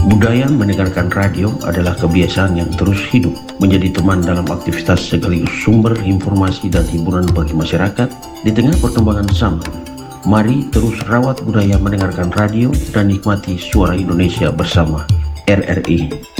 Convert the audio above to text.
Budaya mendengarkan radio adalah kebiasaan yang terus hidup, menjadi teman dalam aktivitas sekaligus sumber informasi dan hiburan bagi masyarakat. Di tengah perkembangan zaman, mari terus rawat budaya mendengarkan radio dan nikmati suara Indonesia bersama RRI.